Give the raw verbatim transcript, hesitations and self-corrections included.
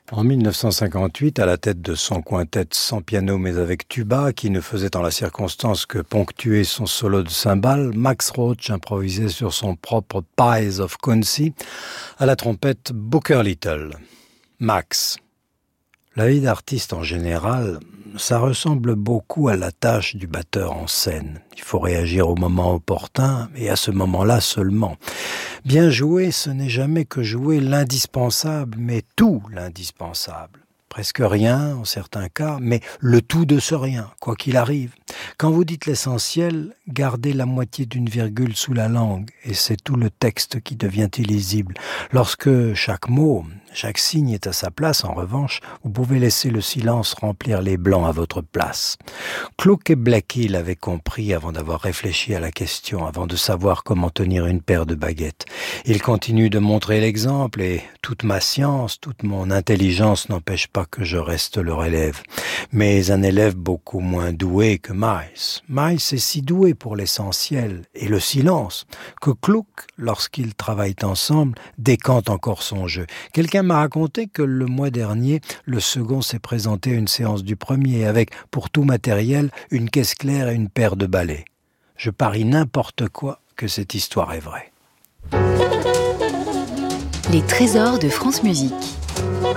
En mille neuf cent cinquante-huit, à la tête de son quintet sans piano mais avec tuba, qui ne faisait en la circonstance que ponctuer son solo de cymbales, Max Roach improvisait sur son propre Pies of Country à la trompette Booker Little. Max. La vie d'artiste en général, ça ressemble beaucoup à la tâche du batteur en scène. Il faut réagir au moment opportun et à ce moment-là seulement. Bien jouer, ce n'est jamais que jouer l'indispensable, mais tout l'indispensable. Presque rien en certains cas, mais le tout de ce rien, quoi qu'il arrive. Quand vous dites l'essentiel, gardez la moitié d'une virgule sous la langue, et c'est tout le texte qui devient illisible. Lorsque chaque mot, chaque signe est à sa place, en revanche, vous pouvez laisser le silence remplir les blancs à votre place. Gluck et Blackie l'avaient compris avant d'avoir réfléchi à la question, avant de savoir comment tenir une paire de baguettes. Ils continuent de montrer l'exemple, et toute ma science, toute mon intelligence n'empêche pas que je reste leur élève. Mais un élève beaucoup moins doué que Miles. Miles est si doué pour l'essentiel et le silence que Gluck, lorsqu'ils travaillent ensemble, décante encore son jeu. Quelqu'un m'a raconté que le mois dernier, le second s'est présenté à une séance du premier avec, pour tout matériel, une caisse claire et une paire de balais. Je parie n'importe quoi que cette histoire est vraie. Les trésors de France Musique.